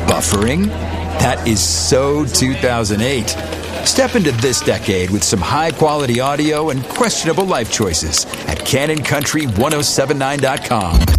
Buffering? That is so 2008. Step into this decade with some high-quality audio and questionable life choices at CannonCountry1079.com.